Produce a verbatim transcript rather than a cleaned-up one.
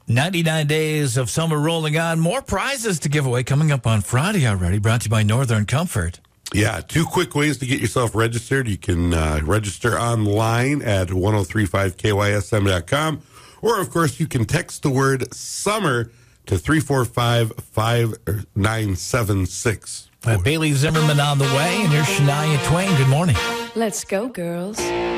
ninety-nine days of summer rolling on. More prizes to give away coming up on Friday already. Brought to you by Northern Comfort. Yeah, two quick ways to get yourself registered. You can uh, register online at ten thirty-five K Y S M dot com. Or, of course, you can text the word summer to three four five, five nine seven six. Uh, Bailey Zimmerman on the way, and here's Shania Twain. Good morning. Let's go, girls.